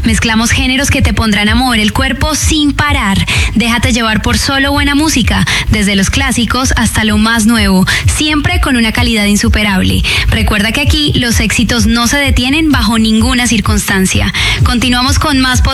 Mezclamos géneros que te pondrán a mover el cuerpo sin parar. Déjate llevar por solo buena música, desde los clásicos hasta lo más nuevo, siempre con una calidad insuperable. Recuerda que aquí los éxitos no se detienen bajo ninguna circunstancia. Continuamos con más